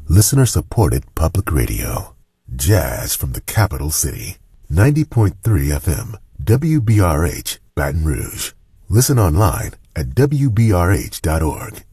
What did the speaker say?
Listener-supported public radio. Jazz from the capital city. 90.3 FM, WBRH, Baton Rouge. Listen online at WBRH.org.